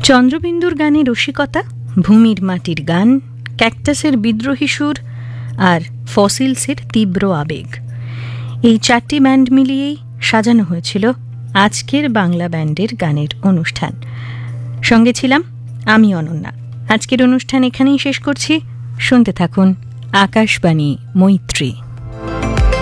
চন্দ্রবিন্দুর গানে রসিকতা, ভূমির মাটির গান, ক্যাকটাসের বিদ্রোহী সুর আর ফসিলসের তীব্র আবেগ, এই চারটি ব্যান্ড মিলিয়েই সাজানো হয়েছিল আজকের বাংলা ব্যান্ডের গানের অনুষ্ঠান। সঙ্গে ছিলাম আমি অনন্যা। আজকের অনুষ্ঠান এখানেই শেষ করছি। শুনতে থাকুন আকাশবাণী মৈত্রী।